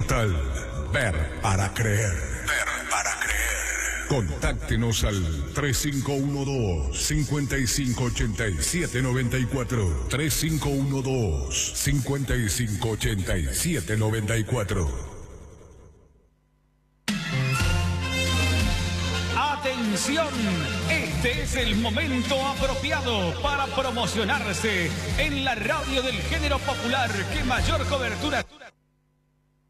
portal Ver para Creer. Ver para Creer. Contáctenos al 3512-558794. 3512-558794. ¡Atención! Este es el momento apropiado para promocionarse en la radio del género popular que mayor cobertura